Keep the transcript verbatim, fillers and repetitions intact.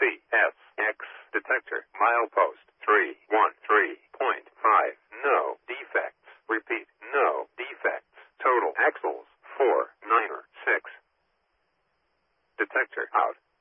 C S X detector milepost three one three point five. No defects. Repeat, no defects. Total axles four nine six. Detector out.